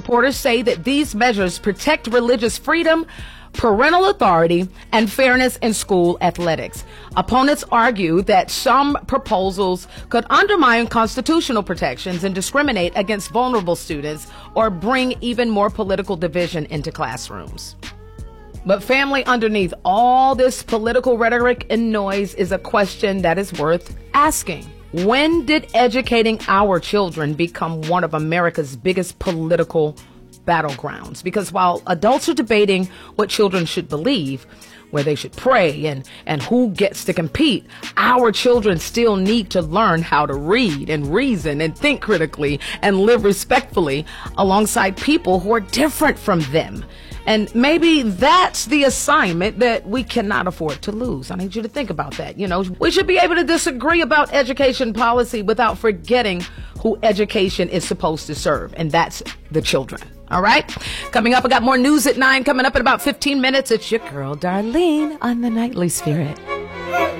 supporters say that these measures protect religious freedom, parental authority, and fairness in school athletics. Opponents argue that some proposals could undermine constitutional protections and discriminate against vulnerable students or bring even more political division into classrooms. But family, underneath all this political rhetoric and noise is a question that is worth asking. When did educating our children become one of America's biggest political battlegrounds? Because while adults are debating what children should believe, where they should pray, and who gets to compete, our children still need to learn how to read and reason and think critically and live respectfully alongside people who are different from them. And maybe that's the assignment that we cannot afford to lose. I need you to think about that. You know, we should be able to disagree about education policy without forgetting who education is supposed to serve, and that's the children. All right. Coming up, I got more news at 9 coming up in about 15 minutes. It's your girl, Darlene, on the Nightly Spirit.